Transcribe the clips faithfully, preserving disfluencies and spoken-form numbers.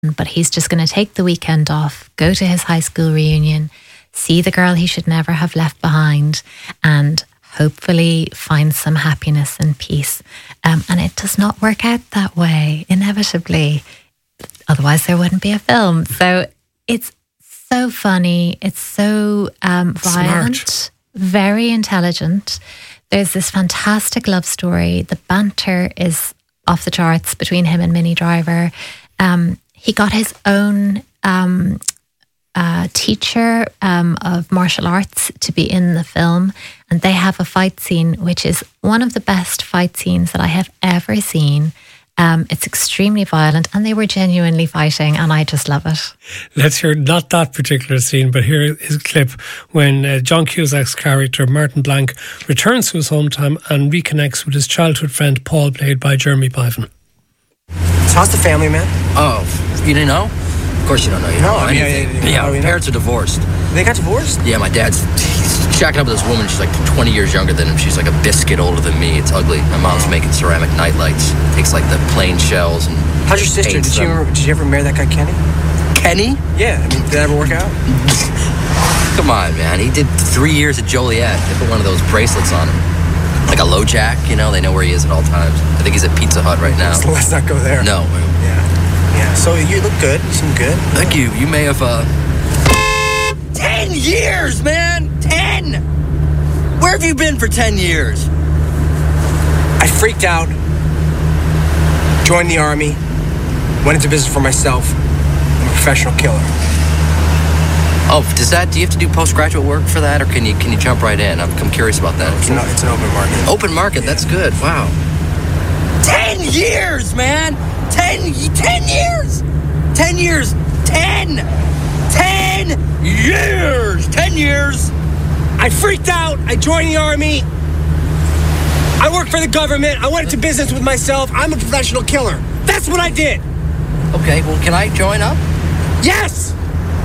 but he's just going to take the weekend off, go to his high school reunion, see the girl he should never have left behind, and hopefully find some happiness and peace. Um, and it does not work out that way, inevitably. Otherwise, there wouldn't be a film. So it's so funny. It's so um, violent, Smart. Very intelligent. There's this fantastic love story. The banter is off the charts between him and Minnie Driver. Um, he got his own um, uh, teacher um, of martial arts to be in the film, and they have a fight scene which is one of the best fight scenes that I have ever seen. Um, it's extremely violent, and they were genuinely fighting, and I just love it. Let's hear not that particular scene, but here is a clip when uh, John Cusack's character, Martin Blanc, returns to his hometown and reconnects with his childhood friend, Paul, played by Jeremy Piven. So how's the family, man? Oh, you didn't know? Of course you don't know. You No, know I mean, anything. I- I- yeah, I mean, my parents are divorced. They got divorced? Yeah, my dad's he's shacking up with this woman. She's like twenty years younger than him. She's like a biscuit older than me. It's ugly. My mom's making ceramic nightlights. Takes like the plain shells and How's your sister? Did paints you, them. ever, did you ever marry that guy, Kenny? Kenny? Yeah, I mean, did that ever work out? Come on, man. He did three years at Joliet. They put one of those bracelets on him. Like a low jack, you know? They know where he is at all times. I think he's at Pizza Hut right now. So let's not go there. No. Yeah. Yeah, so you look good. You seem good. Thank you. You may have, uh... Ten years, man! Ten! Where have you been for ten years? I freaked out, joined the army, went into business for myself. I'm a professional killer. Oh, does that, do you have to do postgraduate work for that, or can you can you jump right in? I'm, I'm curious about that. It's an, it's an open market. Open market, Yeah. That's good. Wow. Ten years, man! Ten, ten years! Ten years! Ten! Ten years! Ten years! I freaked out. I joined the army. I worked for the government. I went into business with myself. I'm a professional killer. That's what I did. Okay, well, can I join up? Yes!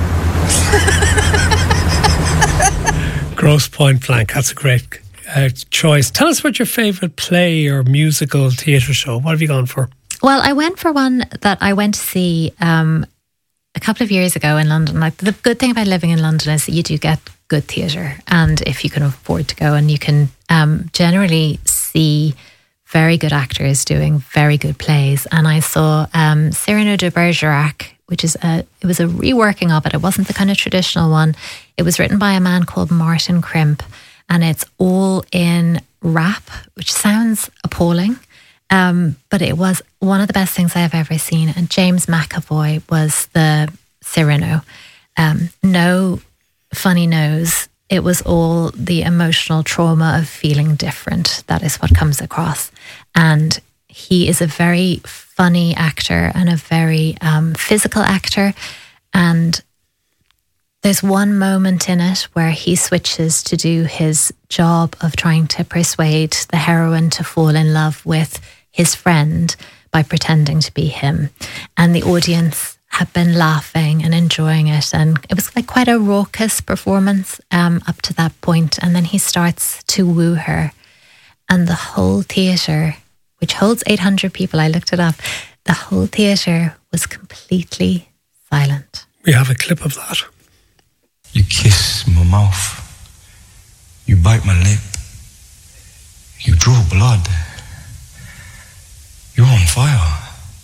Grosse Pointe Blank. That's a great uh, choice. Tell us about your favourite play or musical theatre show. What have you gone for? Well, I went for one that I went to see um, a couple of years ago in London. Like, the good thing about living in London is that you do get good theatre, and if you can afford to go, and you can um, generally see very good actors doing very good plays. And I saw um, Cyrano de Bergerac, which is a it was a reworking of it. It wasn't the kind of traditional one. It was written by a man called Martin Crimp, and it's all in rap, which sounds appalling. Um, but it was one of the best things I have ever seen. And James McAvoy was the Cyrano. Um, no funny nose. It was all the emotional trauma of feeling different. That is what comes across. And he is a very funny actor and a very um, physical actor. And there's one moment in it where he switches to do his job of trying to persuade the heroine to fall in love with his friend by pretending to be him. And the audience had been laughing and enjoying it. And it was like quite a raucous performance um, up to that point. And then he starts to woo her. And the whole theatre, which holds eight hundred people, I looked it up, the whole theatre was completely silent. We have a clip of that. You kiss my mouth. You bite my lip. You draw blood. You're on fire.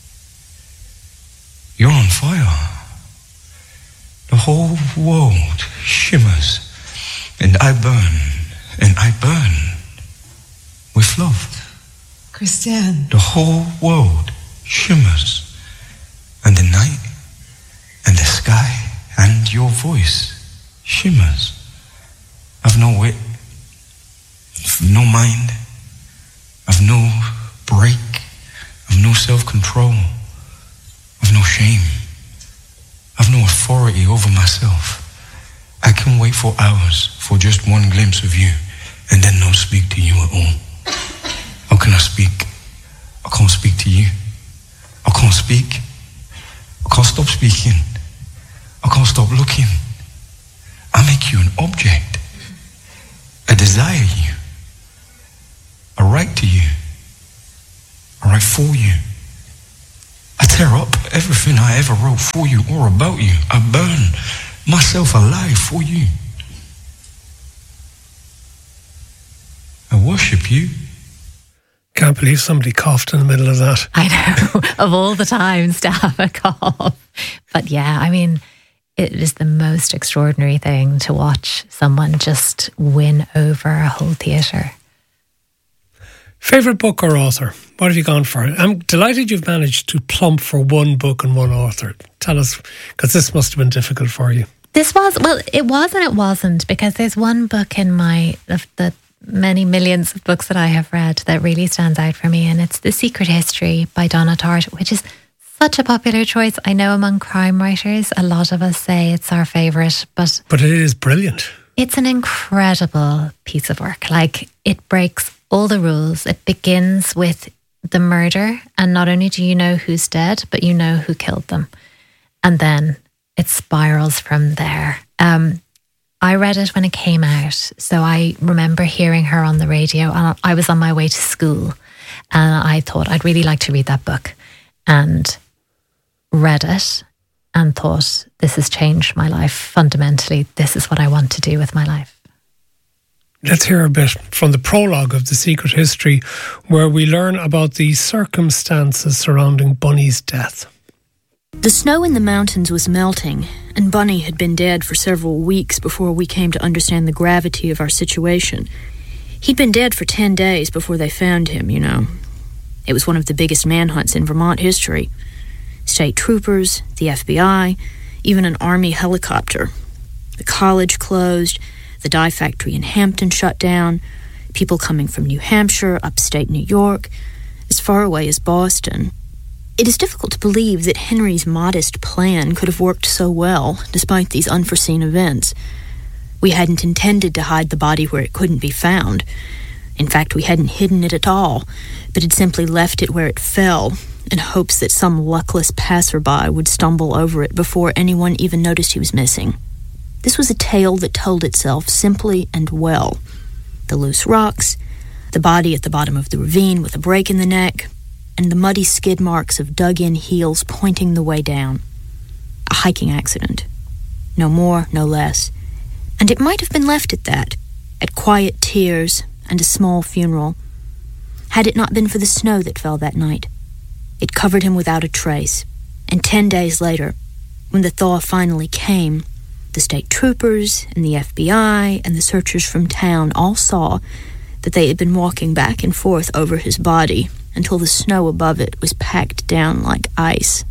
You're on fire. The whole world shimmers, and I burn, and I burn with love. Christiane. The whole world shimmers, and the night, and the sky, and your voice shimmers. I've no wit, I've no mind, I've no break, I've no self-control, I've no shame, I've no authority over myself. I can wait for hours for just one glimpse of you and then not speak to you at all. How can I speak? I can't speak to you. I can't speak. I can't stop speaking. I can't stop looking. I make you an object. I desire you. I write to you. I write for you. I tear up everything I ever wrote for you or about you. I burn myself alive for you. I worship you. Can't believe somebody coughed in the middle of that. I know, of all the times to have a cough. But yeah, I mean, it is the most extraordinary thing to watch someone just win over a whole theatre. Favourite book or author? What have you gone for? I'm delighted you've managed to plump for one book and one author. Tell us, because this must have been difficult for you. This was, well, it was and it wasn't, because there's one book in my, of the many millions of books that I have read that really stands out for me, and it's The Secret History by Donna Tartt, which is such a popular choice. I know among crime writers, a lot of us say it's our favourite, but... But it is brilliant. It's an incredible piece of work. Like, it breaks all the rules. It begins with the murder, and not only do you know who's dead, but you know who killed them. And then it spirals from there. Um, I read it when it came out, so I remember hearing her on the radio, and I was on my way to school, and I thought I'd really like to read that book, and read it and thought, this has changed my life fundamentally. This is what I want to do with my life. Let's hear a bit from the prologue of The Secret History, where we learn about the circumstances surrounding Bunny's death. The snow in the mountains was melting, and Bunny had been dead for several weeks before we came to understand the gravity of our situation. He'd been dead for ten days before they found him, you know. It was one of the biggest manhunts in Vermont history. State troopers, the F B I, even an army helicopter. The college closed, the dye factory in Hampton shut down, people coming from New Hampshire, upstate New York, as far away as Boston. It is difficult to believe that Henry's modest plan could have worked so well, despite these unforeseen events. We hadn't intended to hide the body where it couldn't be found. In fact, we hadn't hidden it at all, but had simply left it where it fell, in hopes that some luckless passerby would stumble over it before anyone even noticed he was missing. This was a tale that told itself simply and well. The loose rocks, the body at the bottom of the ravine with a break in the neck, and the muddy skid marks of dug-in heels pointing the way down. A hiking accident. No more, no less. And it might have been left at that, at quiet tears and a small funeral, had it not been for the snow that fell that night. It covered him without a trace, and ten days later, when the thaw finally came, the state troopers and the F B I and the searchers from town all saw that they had been walking back and forth over his body until the snow above it was packed down like ice.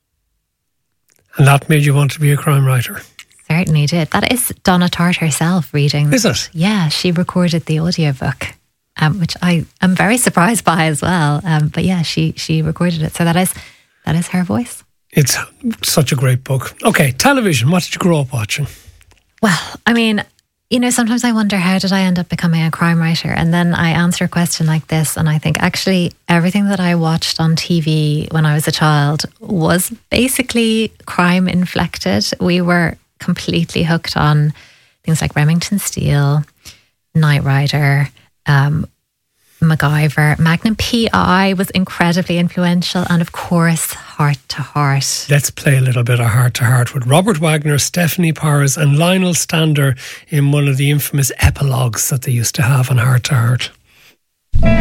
And that made you want to be a crime writer? Certainly did. That is Donna Tartt herself reading. Is it? Yeah, she recorded the audiobook, um, which I am very surprised by as well. Um, but yeah, she she recorded it. So that is that is her voice. It's such a great book. Okay, television. What did you grow up watching? Well, I mean, you know, sometimes I wonder, how did I end up becoming a crime writer? And then I answer a question like this, and I think actually everything that I watched on T V when I was a child was basically crime inflected. We were completely hooked on things like Remington Steele, Knight Rider, um, MacGyver. Magnum P I was incredibly influential, and of course, Heart to Heart. Let's play a little bit of Heart to Heart with Robert Wagner, Stephanie Powers and Lionel Stander in one of the infamous epilogues that they used to have on Heart to Heart. Well,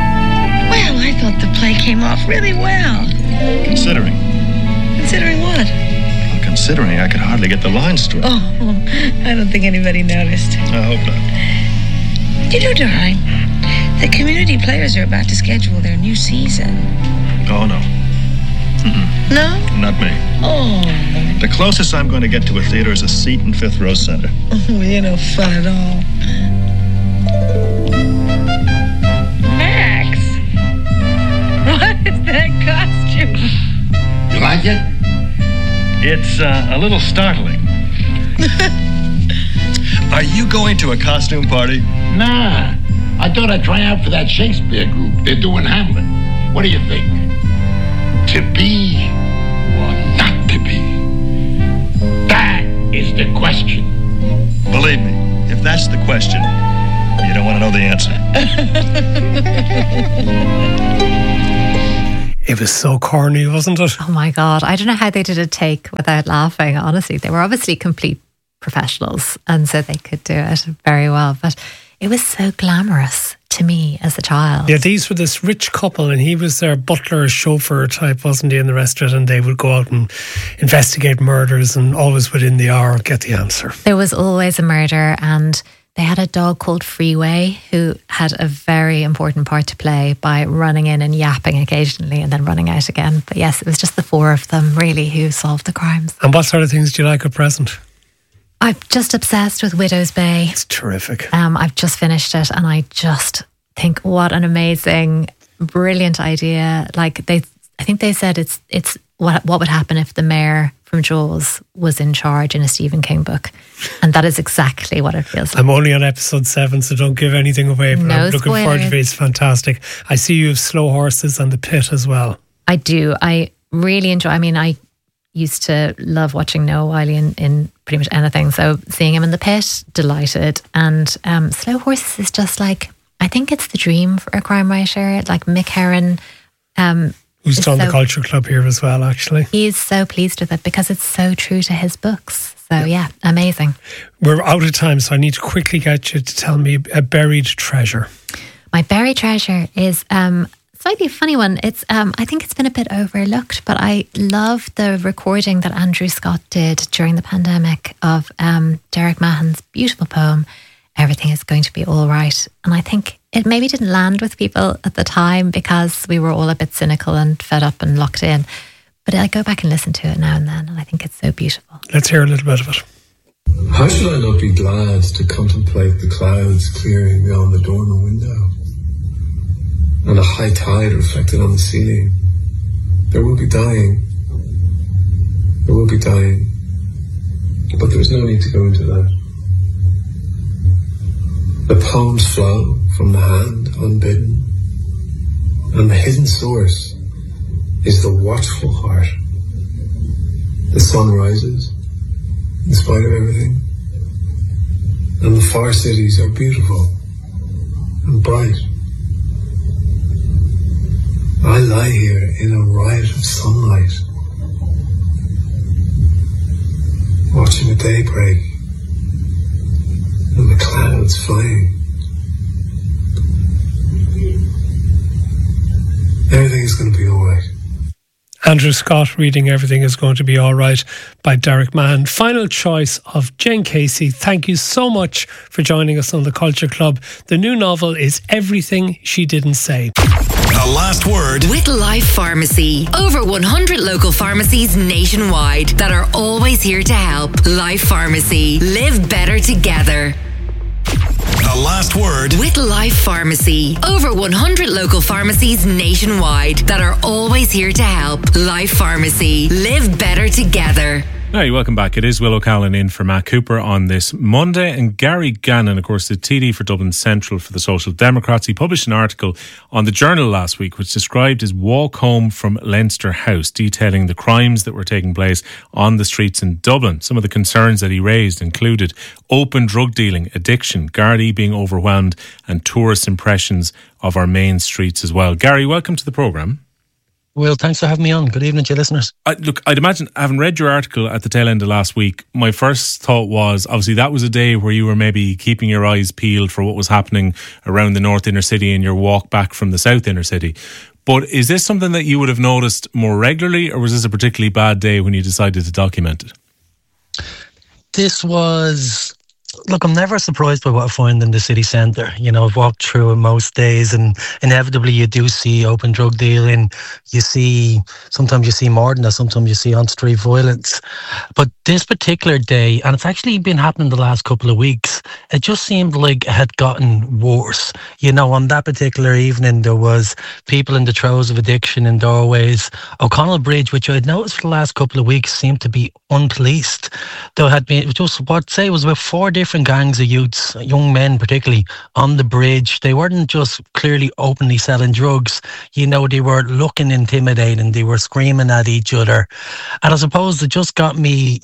I thought the play came off really well. Considering. Considering what? Well, considering I could hardly get the lines straight. Oh, I don't think anybody noticed. I hope not. You know, darling, the community players are about to schedule their new season. Oh, no. Mm-mm. No? Not me. Oh. The closest I'm going to get to a theater is a seat in Fifth Row Center. Oh, you're no fun at all. Max! What is that costume? You like it? It's uh, a little startling. Are you going to a costume party? Nah. I thought I'd try out for that Shakespeare group. They're doing Hamlet. What do you think? To be or not to be? That is the question. Believe me, if that's the question, you don't want to know the answer. It was so corny, wasn't it? Oh my God. I don't know how they did a take without laughing, honestly. They were obviously complete professionals, and so they could do it very well. But it was so glamorous to me as a child. Yeah, these were this rich couple, and he was their butler, chauffeur type, wasn't he, in the restaurant? And they would go out and investigate murders, and always within the hour get the answer. There was always a murder, and they had a dog called Freeway who had a very important part to play by running in and yapping occasionally and then running out again. But yes, it was just the four of them really who solved the crimes. And what sort of things do you like at present? I'm just obsessed with Widow's Bay. It's terrific. Um, I've just finished it, and I just think what an amazing, brilliant idea. Like they, I think they said it's it's what what would happen if the mayor from Jaws was in charge in a Stephen King book, and that is exactly what it feels like. I'm only on episode seven, so don't give anything away. But no I'm looking spoilers. forward to it. It's fantastic. I see you have Slow Horses and The Pit as well. I do. I really enjoy. I mean, I used to love watching Noah Wyle in, in pretty much anything. So seeing him in The Pit, delighted. And um, Slow Horses is just like, I think it's the dream for a crime writer. Like Mick Herron. Um, Who's done so, the Culture Club here as well, actually. He's so pleased with it because it's so true to his books. So yeah, amazing. We're out of time, so I need to quickly get you to tell me a buried treasure. My buried treasure is... Um, slightly funny one. It's um, I think it's been a bit overlooked, but I love the recording that Andrew Scott did during the pandemic of um, Derek Mahon's beautiful poem, Everything is Going to Be All Right. And I think it maybe didn't land with people at the time because we were all a bit cynical and fed up and locked in. But I go back and listen to it now and then, and I think it's so beautiful. Let's hear a little bit of it. How should I not be glad to contemplate the clouds clearing beyond the dormer window? And a high tide reflected on the ceiling. There will be dying. There will be dying. But there's no need to go into that. The poems flow from the hand unbidden. And the hidden source is the watchful heart. The sun rises in spite of everything. And the far cities are beautiful and bright. I lie here in a riot of sunlight, watching the day break and the clouds flying. Everything is going to be all right. Andrew Scott reading Everything is Going to Be All Right by Derek Mahon. Final choice of Jane Casey. Thank you so much for joining us on the Culture Club. The new novel is Everything She Didn't Say. The last word with Life Pharmacy. Over one hundred local pharmacies nationwide that are always here to help. Life Pharmacy. Live better together. The last word with Life Pharmacy. Over one hundred local pharmacies nationwide that are always here to help. Life Pharmacy. Live better together. Hey, welcome back. It is Will O'Callaghan in for Matt Cooper on this Monday. And Gary Gannon, of course, the T D for Dublin Central for the Social Democrats, he published an article on the Journal last week which described his walk home from Leinster House, detailing the crimes that were taking place on the streets in Dublin. Some of the concerns that he raised included open drug dealing, addiction, Gardaí being overwhelmed, and tourist impressions of our main streets as well. Gary, welcome to the programme. Well, thanks for having me on. Good evening to your listeners. I, look, I'd imagine, having read your article at the tail end of last week, my first thought was, obviously, that was a day where you were maybe keeping your eyes peeled for what was happening around the North Inner City in your walk back from the South Inner City. But is this something that you would have noticed more regularly, or was this a particularly bad day when you decided to document it? This was... Look, I'm never surprised by what I find in the city centre. You know, I've walked through it most days, and inevitably you do see open drug dealing. You see, sometimes you see more than that, sometimes you see on-street violence. But this particular day, and it's actually been happening the last couple of weeks, it just seemed like it had gotten worse. You know, on that particular evening, there was people in the throes of addiction in doorways. O'Connell Bridge, which I had noticed for the last couple of weeks, seemed to be unpoliced. There had been, just what I'd say was about four different gangs of youths, young men particularly, on the bridge. They weren't just clearly openly selling drugs. You know, they were looking intimidating. They were screaming at each other. And I suppose it just got me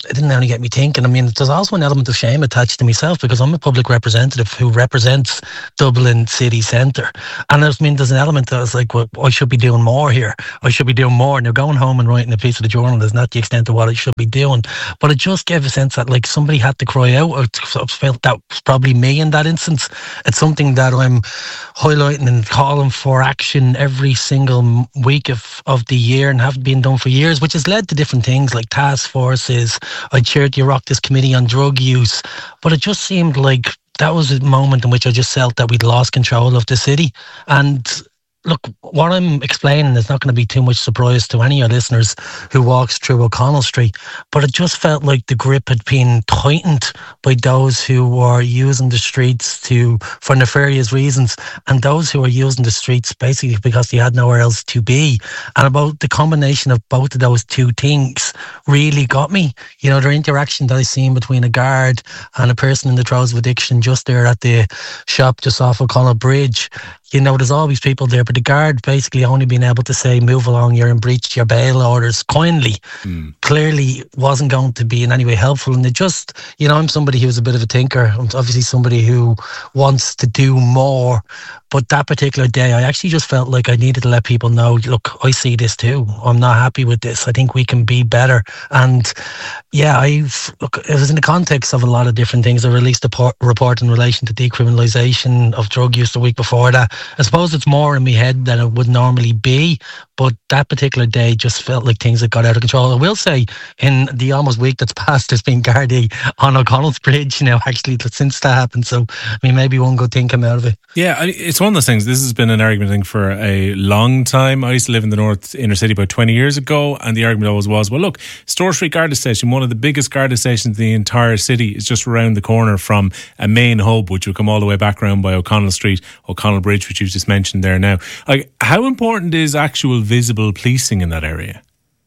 it didn't only get me thinking. I mean, there's also an element of shame attached to myself because I'm a public representative who represents Dublin city centre. And I mean, there's an element that I was like, well, I should be doing more here. I should be doing more. Now, going home and writing a piece of the journal is not the extent of what I should be doing. But it just gave a sense that, like, somebody had to cry out. I felt that was probably me in that instance. It's something that I'm highlighting and calling for action every single week of, of the year and have been done for years, which has led to different things like task forces. I chaired the Oireachtas Committee on Drug Use, but it just seemed like that was a moment in which I just felt that we'd lost control of the city. And look, what I'm explaining is not going to be too much surprise to any of your listeners who walks through O'Connell Street, but it just felt like the grip had been tightened by those who were using the streets to for nefarious reasons, and those who were using the streets basically because they had nowhere else to be. And about the combination of both of those two things really got me. You know, the interaction that I seen between a guard and a person in the throes of addiction just there at the shop just off O'Connell Bridge. You know, there's always people there, but the guard basically only being able to say, move along, you're in breach of your bail orders kindly, mm. clearly wasn't going to be in any way helpful. And it just, you know, I'm somebody who's a bit of a thinker. I'm obviously somebody who wants to do more. But that particular day, I actually just felt like I needed to let people know, look, I see this too. I'm not happy with this. I think we can be better. And yeah, I've, look, it was in the context of a lot of different things. I released a por- report in relation to decriminalisation of drug use the week before that. I suppose it's more in my head than it would normally be, but that particular day just felt like things had got out of control. I will say, in the almost week that's passed, there's been Gardaí on O'Connell's Bridge now, actually, since that happened. So, I mean, maybe one good thing came out of it. Yeah, it's one of those things. This has been an argument, I think, for a long time. I used to live in the North Inner City about twenty years ago, and the argument always was, well, look, Store Street Garda Station, one of the biggest Garda stations in the entire city, is just around the corner from a main hub, which would come all the way back around by O'Connell Street, O'Connell Bridge, which you've just mentioned there now. Like, how important is actual visible policing in that area?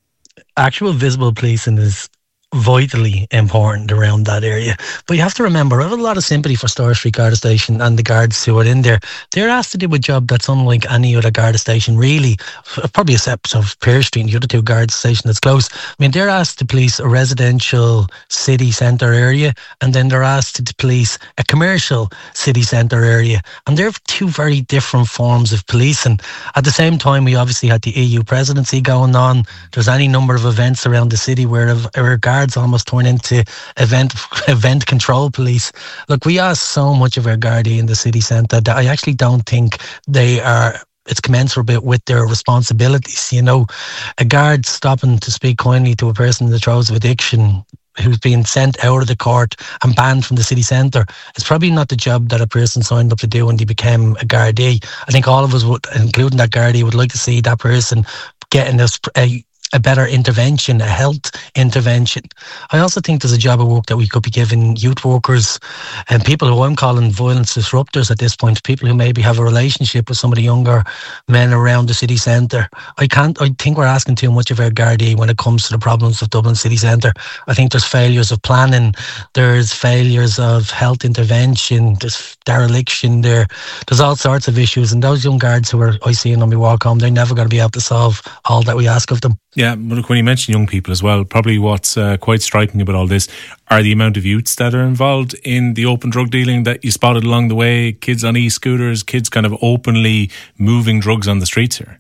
Actual visible policing is vitally important around that area. But you have to remember, I have a lot of sympathy for Store Street Garda Station and the guards who are in there. They're asked to do a job that's unlike any other Garda station, really. Probably except of Pearse Street and the other two Garda stations that's close. I mean, they're asked to police a residential city centre area, and then they're asked to police a commercial city centre area. And they're two very different forms of policing. At the same time, we obviously had the E U presidency going on. There's any number of events around the city where, where guards almost turn into event event control police. Look, we ask so much of our Gardaí in the city centre that I actually don't think they are it's commensurate with their responsibilities. You know, a guard stopping to speak kindly to a person in the throes of addiction who's been sent out of the court and banned from the city centre, it's probably not the job that a person signed up to do when they became a Gardaí. I think all of us, would, including that Gardaí, would like to see that person getting a, a a better intervention, a health intervention. I also think there's a job of work that we could be giving youth workers and people who I'm calling violence disruptors at this point, people who maybe have a relationship with some of the younger men around the city centre. I can't, I think we're asking too much of our Gardaí when it comes to the problems of Dublin city centre. I think there's failures of planning, there's failures of health intervention, there's dereliction, there, there's all sorts of issues, and those young guards who are I see on my walk home, they're never going to be able to solve all that we ask of them. Yeah, but look, when you mention young people as well, probably what's uh, quite striking about all this are the amount of youths that are involved in the open drug dealing that you spotted along the way, kids on e-scooters, kids kind of openly moving drugs on the streets here.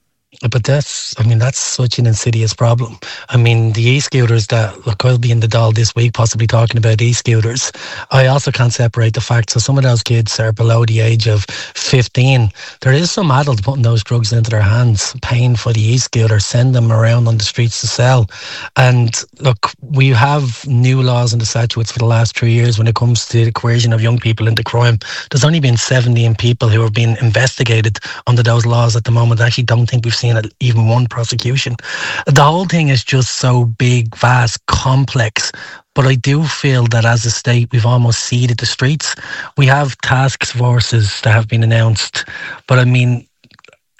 But that's, I mean, that's such an insidious problem. I mean, the e-scooters that, look, I'll be in the Dáil this week possibly talking about e-scooters. I also can't separate the fact, so some of those kids are below the age of fifteen. There is some adults putting those drugs into their hands, paying for the e-scooter, send them around on the streets to sell. And look, we have new laws in the statutes for the last three years when it comes to the coercion of young people into crime. There's only been seventeen people who are being investigated under those laws at the moment. I actually don't think we've seen even one prosecution. The whole thing is just so big, vast, complex. But I do feel that as a state, we've almost ceded the streets. We have task forces that have been announced. But I mean,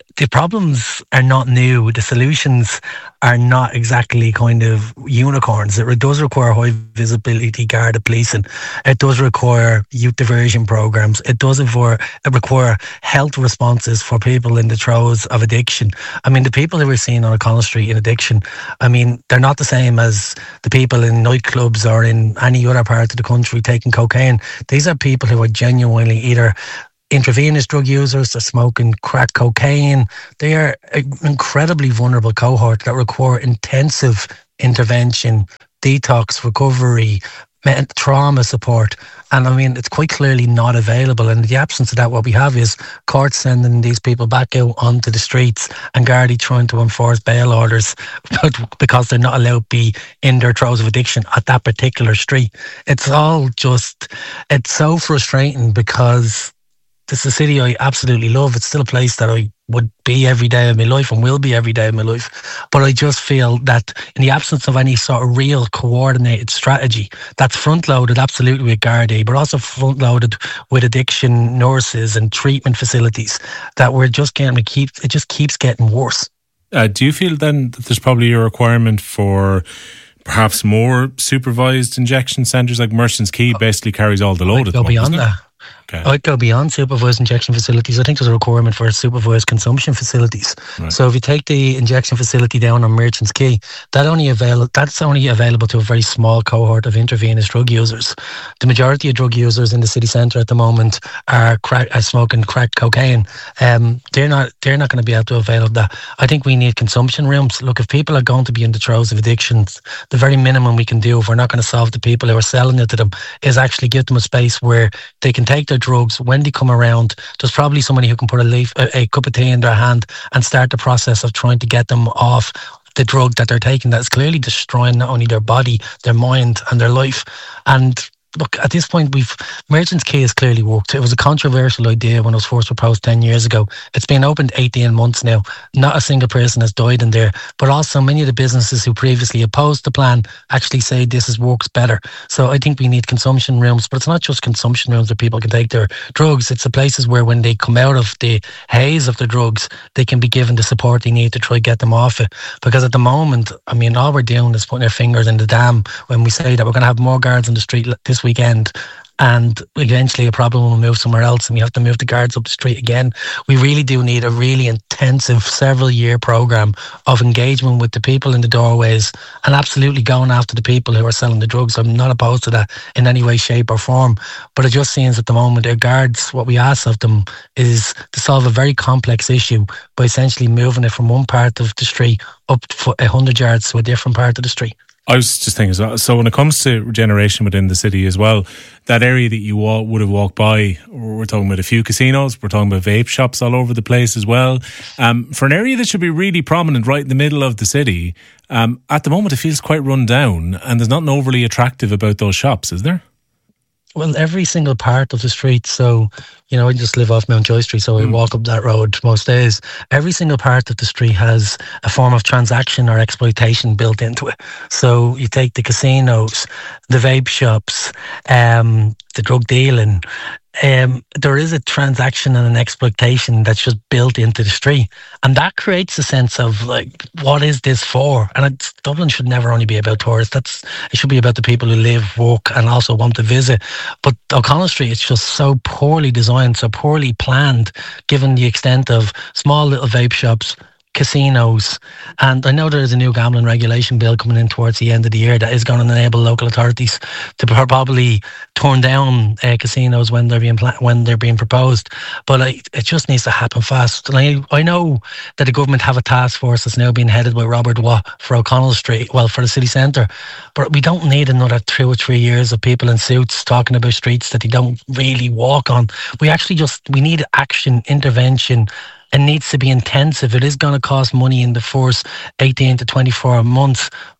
the problems are not new. The solutions are not exactly kind of unicorns. It does require high visibility guarded policing. It does require youth diversion programs. It does require, it require health responses for people in the throes of addiction. I mean, the people who we're seeing on O'Connell Street in addiction, I mean, they're not the same as the people in nightclubs or in any other part of the country taking cocaine. These are people who are genuinely either intravenous drug users, they're smoking crack cocaine. They are an incredibly vulnerable cohort that require intensive intervention, detox, recovery, trauma support. And I mean, it's quite clearly not available. And in the absence of that, what we have is courts sending these people back out onto the streets and Gardaí trying to enforce bail orders because they're not allowed to be in their throes of addiction at that particular street. It's all just, it's so frustrating because it's a city I absolutely love. It's still a place that I would be every day of my life and will be every day of my life. But I just feel that in the absence of any sort of real coordinated strategy that's front-loaded absolutely with Gardaí, but also front-loaded with addiction nurses and treatment facilities, that we're just getting to keep, it just keeps getting worse. Uh, do you feel then that there's probably a requirement for perhaps more supervised injection centres? Like Merchants Quay basically carries all the load at the moment, beyond that. Okay. I'd go beyond supervised injection facilities. I think there's a requirement for supervised consumption facilities. Right. So if you take the injection facility down on Merchants Quay, that only avail- that's only available to a very small cohort of intravenous drug users. The majority of drug users in the city centre at the moment are, crack, are smoking crack cocaine. Um, they're not they're not going to be able to avail of that. I think we need consumption rooms. Look, if people are going to be in the throes of addictions, the very minimum we can do if we're not going to solve the people who are selling it to them is actually give them a space where they can take their drugs. When they come around, there's probably somebody who can put a, leaf, a, a cup of tea in their hand and start the process of trying to get them off the drug that they're taking that is clearly destroying not only their body, their mind and their life. And look, at this point, we've Merchants Quay has clearly worked. It was a controversial idea when it was first proposed ten years ago. It's been opened eighteen months now. Not a single person has died in there. But also many of the businesses who previously opposed the plan actually say this is, works better. So I think we need consumption rooms. But it's not just consumption rooms where people can take their drugs. It's the places where when they come out of the haze of the drugs, they can be given the support they need to try to get them off it. Because at the moment, I mean, all we're doing is putting our fingers in the dam when we say that we're going to have more guards on the street this weekend, and eventually a problem will move somewhere else and we have to move the guards up the street again. We really do need a really intensive several year programme of engagement with the people in the doorways and absolutely going after the people who are selling the drugs. I'm not opposed to that in any way, shape or form, but it just seems at the moment our guards, what we ask of them is to solve a very complex issue by essentially moving it from one part of the street up a hundred yards to a different part of the street. I was just thinking, so, so when it comes to regeneration within the city as well, that area that you wa- would have walked by, we're talking about a few casinos, we're talking about vape shops all over the place as well. Um, for an area that should be really prominent right in the middle of the city, um, at the moment it feels quite run down and there's nothing overly attractive about those shops, is there? Well, every single part of the street, so, you know, I just live off Mountjoy Street, so I mm. walk up that road most days. Every single part of the street has a form of transaction or exploitation built into it. So you take the casinos, the vape shops, um, the drug dealing, um, there is a transaction and an exploitation that's just built into the street. And that creates a sense of, like, what is this for? And it's, Dublin should never only be about tourists. That's, it should be about the people who live, work and also want to visit. But O'Connell Street, it's just so poorly designed, so poorly planned, given the extent of small little vape shops, casinos, and I know there's a new gambling regulation bill coming in towards the end of the year that is going to enable local authorities to probably turn down uh, casinos when they're being pla- when they're being proposed. But I, it just needs to happen fast. And I, I know that the government have a task force that's now being headed by Robert Watt for O'Connell Street, well, for the city centre. But we don't need another two or three years of people in suits talking about streets that they don't really walk on. We actually just we need action, intervention. It needs to be intensive. It is going to cost money in the first eighteen to twenty-four months,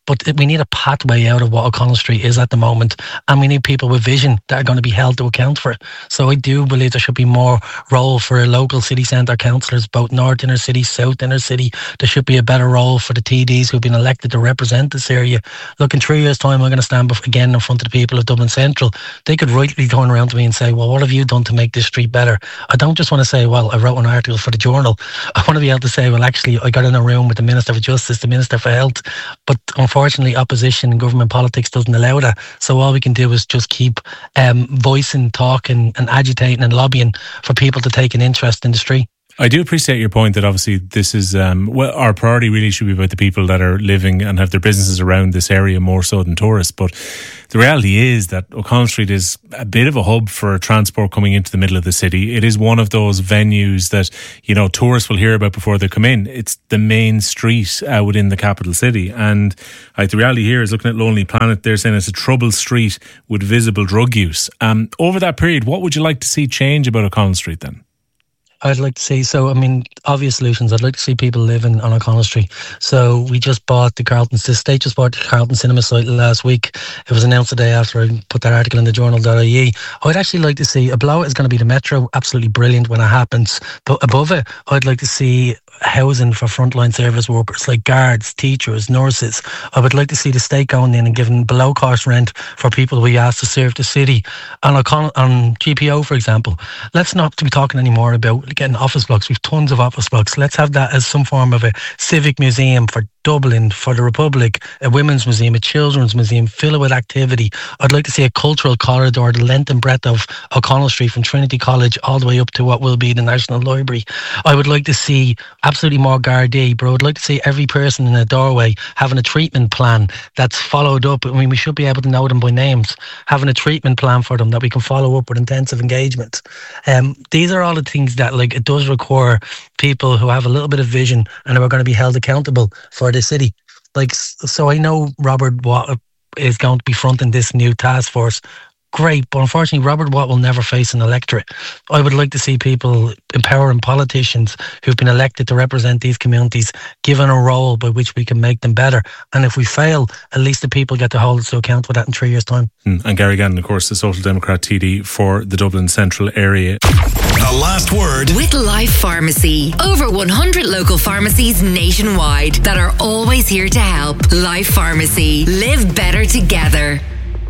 but we need a pathway out of what O'Connell Street is at the moment, and we need people with vision that are going to be held to account for it. So I do believe there should be more role for local city centre councillors, both north inner city, south inner city. There should be a better role for the T Ds who've been elected to represent this area. Look, in three years' time, I'm going to stand again in front of the people of Dublin Central. They could rightly turn around to me and say, well, what have you done to make this street better? I don't just want to say, well, I wrote an article for the Journal. I want to be able to say, well, actually, I got in a room with the Minister for Justice, the Minister for Health. But unfortunately, opposition and government politics doesn't allow that. So all we can do is just keep um, voicing, talking and agitating and lobbying for people to take an interest in the street. I do appreciate your point that obviously this is, um, well, our priority really should be about the people that are living and have their businesses around this area more so than tourists. But the reality is that O'Connell Street is a bit of a hub for transport coming into the middle of the city. It is one of those venues that, you know, tourists will hear about before they come in. It's the main street uh, within the capital city. And like, the reality here is looking at Lonely Planet, they're saying it's a troubled street with visible drug use. Um, over that period, what would you like to see change about O'Connell Street then? I'd like to see, so I mean, obvious solutions. I'd like to see people living on O'Connell Street. So we just bought the Carlton, the state just bought the Carlton Cinema site last week. It was announced the day after I put that article in the journal dot I E. I'd actually like to see, below it is going to be the Metro, absolutely brilliant when it happens. But above it, I'd like to see housing for frontline service workers like guards, teachers, nurses. I would like to see the state going in and giving below cost rent for people we asked to serve the city. And on, on G P O, for example, let's not be talking anymore about getting office blocks. We've tons of office blocks. Let's have that as some form of a civic museum for Dublin, for the Republic, a women's museum, a children's museum, fill it with activity. I'd like to see a cultural corridor, the length and breadth of O'Connell Street from Trinity College all the way up to what will be the National Library. I would like to see absolutely more Gardaí, but I would like to see every person in a doorway having a treatment plan that's followed up. I mean, we should be able to know them by names, having a treatment plan for them that we can follow up with intensive engagement. Um, these are all the things that, like, it does require people who have a little bit of vision and who are going to be held accountable for the city. Like, so I know Robert Watt is going to be fronting this new task force. Great, but unfortunately Robert Watt will never face an electorate. I would like to see people empowering politicians who've been elected to represent these communities, given a role by which we can make them better. And if we fail, at least the people get to hold us to account for that in three years' time. Mm. And Gary Gannon, of course, the Social Democrat T D for the Dublin Central area. The last word with Life Pharmacy. Over one hundred local pharmacies nationwide that are always here to help. Life Pharmacy. Live better together.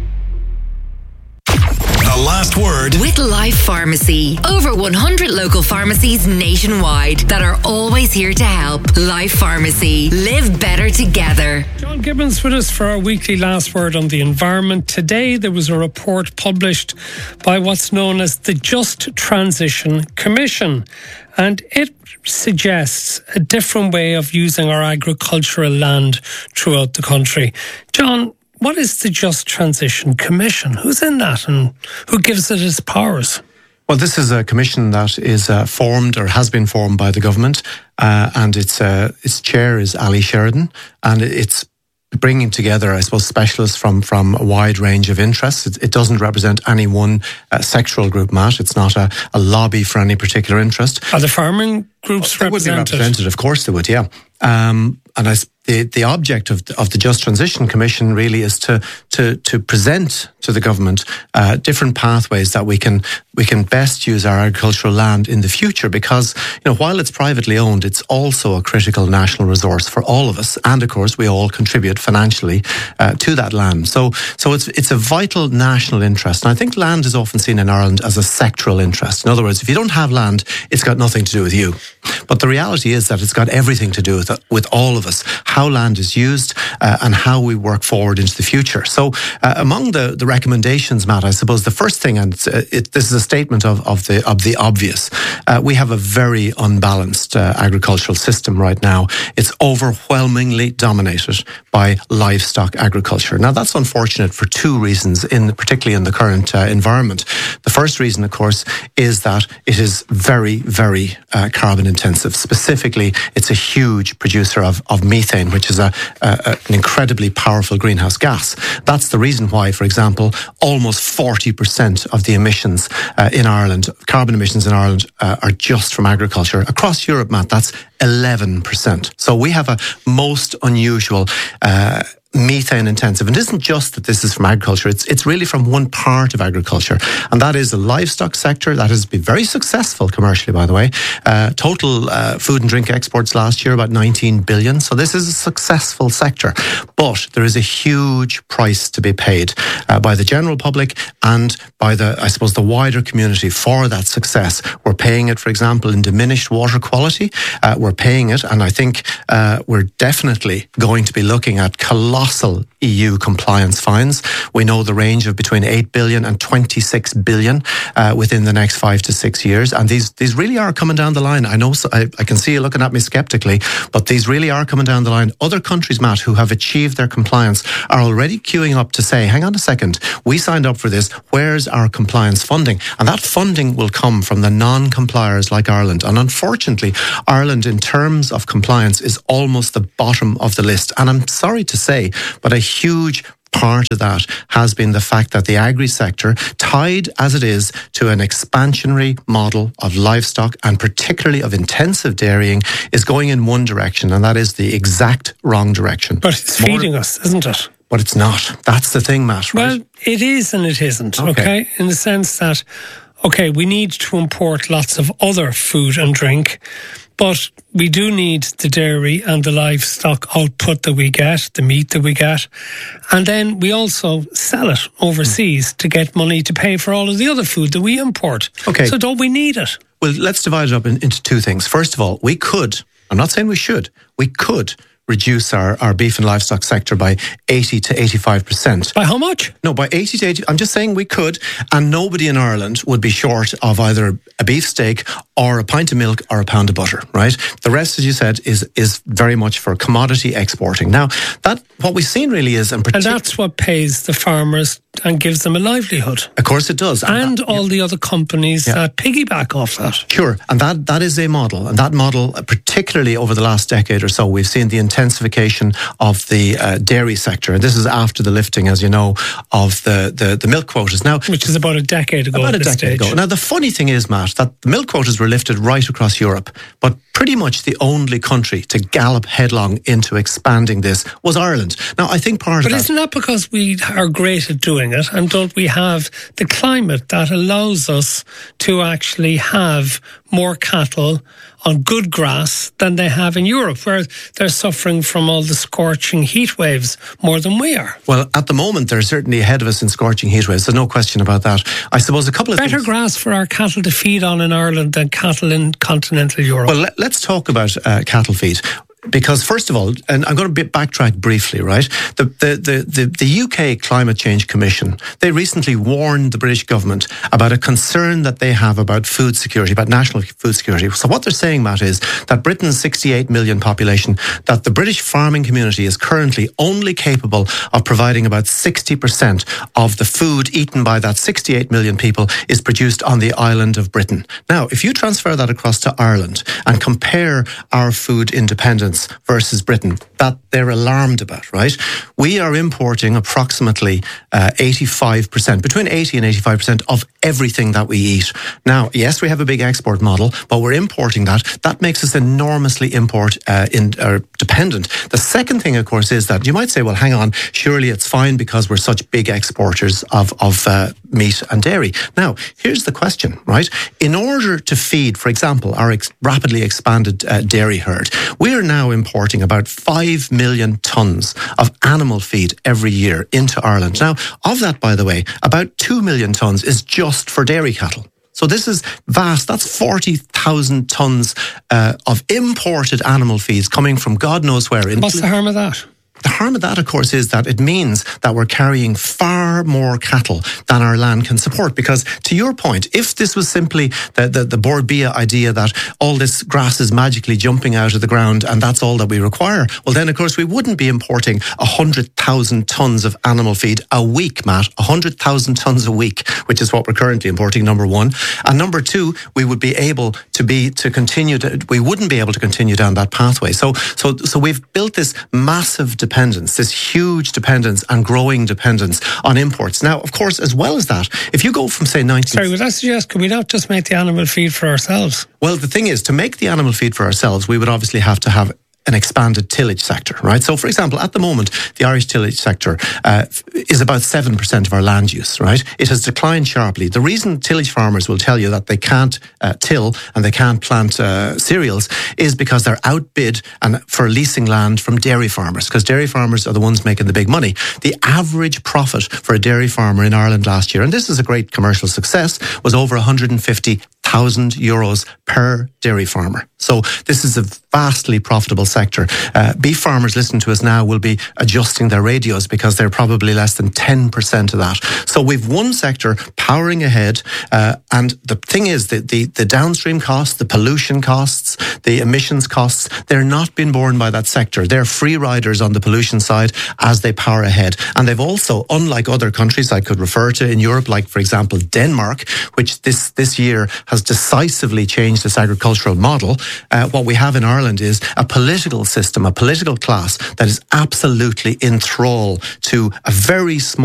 The last word with Life Pharmacy. Over one hundred local pharmacies nationwide that are always here to help. Life Pharmacy. Live better together. John Gibbons with us for our weekly last word on the environment. Today there was a report published by what's known as the Just Transition Commission, and it suggests a different way of using our agricultural land throughout the country. John, what is the Just Transition Commission? Who's in that and who gives it its powers? Well, this is a commission that is uh, formed or has been formed by the government, uh, and its uh, its chair is Ali Sheridan, and it's bringing together, I suppose, specialists from, from a wide range of interests. It, it doesn't represent any one uh, sectoral group, Matt. It's not a, a lobby for any particular interest. Are the farming groups they represented? Would be represented? Of course they would, yeah. Um, and I, the the object of the, of the Just Transition Commission really is to to to present to the government uh, different pathways that we can we can best use our agricultural land in the future. Because, you know, while it's privately owned, it's also a critical national resource for all of us, and of course we all contribute financially uh, to that land. So so it's it's a vital national interest, and I think land is often seen in Ireland as a sectoral interest. In other words, if you don't have land, it's got nothing to do with you. But the reality is that it's got everything to do with with all of us, how land is used uh, and how we work forward into the future. So uh, among the, the recommendations, Matt, I suppose the first thing, and uh, it, this is a statement of, of the of the obvious, uh, we have a very unbalanced uh, agricultural system right now. It's overwhelmingly dominated by livestock agriculture. Now, that's unfortunate for two reasons, in particularly in the current uh, environment. The first reason, of course, is that it is very, very uh, carbon intensive. Specifically, it's a huge producer of, of methane, which is a, a, an incredibly powerful greenhouse gas. That's the reason why, for example, almost forty percent of the emissions uh, in Ireland, carbon emissions in Ireland, uh, are just from agriculture. Across Europe, Matt, that's eleven percent. So we have a most unusual uh, methane intensive. And it isn't just that this is from agriculture, it's it's really from one part of agriculture, and that is the livestock sector. That has been very successful commercially, by the way. Uh, total uh, food and drink exports last year about nineteen billion. So this is a successful sector, but there is a huge price to be paid uh, by the general public and by the, I suppose, the wider community for that success. We're paying it, for example, in diminished water quality. Uh, we're paying it, and I think uh, we're definitely going to be looking at colossal Colossal E U compliance fines. We know the range of between eight billion and twenty-six billion uh, within the next five to six years. And these these really are coming down the line. I know so, I, I can see you looking at me skeptically, but these really are coming down the line. Other countries, Matt, who have achieved their compliance are already queuing up to say, hang on a second, we signed up for this. Where's our compliance funding? And that funding will come from the non-compliers like Ireland. And unfortunately, Ireland, in terms of compliance, is almost the bottom of the list. And I'm sorry to say, but a huge part of that has been the fact that the agri-sector, tied as it is to an expansionary model of livestock and particularly of intensive dairying, is going in one direction, and that is the exact wrong direction. But it's More, feeding us, isn't it? But it's not. That's the thing, Matt, right? Well, it is and it isn't, okay? okay? In the sense that, okay, we need to import lots of other food and drink, but we do need the dairy and the livestock output that we get, the meat that we get. And then we also sell it overseas mm. to get money to pay for all of the other food that we import. Okay. So don't we need it? Well, let's divide it up in, into two things. First of all, we could, I'm not saying we should, we could reduce our, our beef and livestock sector by eighty to eighty-five percent. By how much? No, by eighty to eighty. I'm just saying we could, and nobody in Ireland would be short of either a beef steak or a pint of milk or a pound of butter, right? The rest, as you said, is is very much for commodity exporting. Now, that what we've seen really is... In and that's what pays the farmers and gives them a livelihood. Of course it does. And, and that, all yeah. the other companies yeah. that piggyback off that. Sure, and that, that is a model. And that model, particularly over the last decade or so, we've seen the intensification of the uh, dairy sector. And this is after the lifting, as you know, of the, the, the milk quotas. Now, Which is about a decade ago About at a this decade stage. ago. Now, the funny thing is, Matt, that the milk quotas were lifted right across Europe, but pretty much the only country to gallop headlong into expanding this was Ireland. Now, I think part but of that... But isn't that because we are great at doing it, and don't we have the climate that allows us to actually have more cattle on good grass than they have in Europe, where they're suffering from all the scorching heat waves more than we are? Well, at the moment, they're certainly ahead of us in scorching heat waves. There's no question about that. I suppose a couple of Better things... grass for our cattle to feed on in Ireland than cattle in continental Europe. Well, let, let's talk about uh, cattle feed. Because first of all, and I'm going to backtrack briefly, right? The, the the the the U K Climate Change Commission, they recently warned the British government about a concern that they have about food security, about national food security. So what they're saying, Matt, is that Britain's sixty-eight million population, that the British farming community is currently only capable of providing about sixty percent of the food eaten by that sixty-eight million people is produced on the island of Britain. Now, if you transfer that across to Ireland and compare our food independence versus Britain, that they're alarmed about, right? We are importing approximately uh, eighty-five percent, between eighty and eighty-five percent of everything that we eat. Now, yes, we have a big export model, but we're importing that. That makes us enormously import uh, in, uh, dependent. The second thing, of course, is that you might say, well, hang on, surely it's fine because we're such big exporters of, of uh, meat and dairy. Now, here's the question, right? In order to feed, for example, our ex- rapidly expanded uh, dairy herd, we are now importing about five million tonnes of animal feed every year into Ireland. Now, of that, by the way, about two million tonnes is just for dairy cattle. So this is vast. That's forty thousand tonnes uh, of imported animal feeds coming from God knows where. What's the harm of that? The harm of that, of course, is that it means that we're carrying far more cattle than our land can support. Because to your point, if this was simply the, the, the Bord Bia idea that all this grass is magically jumping out of the ground and that's all that we require, well then, of course, we wouldn't be importing one hundred thousand tonnes of animal feed a week, Matt. one hundred thousand tonnes a week, which is what we're currently importing, number one. And number two, we would be able to be, to continue, to, we wouldn't be able to continue down that pathway. So, so, so we've built this massive dependence, this huge dependence and growing dependence on imports. Now, of course, as well as that, if you go from, say, nineteen... Sorry, would I suggest, could we not just make the animal feed for ourselves? Well, the thing is, to make the animal feed for ourselves, we would obviously have to have an expanded tillage sector, right? So, for example, at the moment, the Irish tillage sector uh, is about seven percent of our land use, right? It has declined sharply. The reason tillage farmers will tell you that they can't uh, till and they can't plant uh, cereals is because they're outbid and for leasing land from dairy farmers, because dairy farmers are the ones making the big money. The average profit for a dairy farmer in Ireland last year, and this is a great commercial success, was over one hundred fifty thousand euros per dairy farmer. So this is a vastly profitable sector. Uh, beef farmers listening to us now will be adjusting their radios because they're probably less than ten percent of that. So we've one sector powering ahead, uh, and the thing is that the, the downstream costs, the pollution costs, the emissions costs, they're not being borne by that sector. They're free riders on the pollution side as they power ahead. And they've also, unlike other countries I could refer to in Europe, like for example Denmark, which this, this year has decisively changed its agricultural model, uh, what we have in Ireland is a political system, a political class that is absolutely in thrall to a very small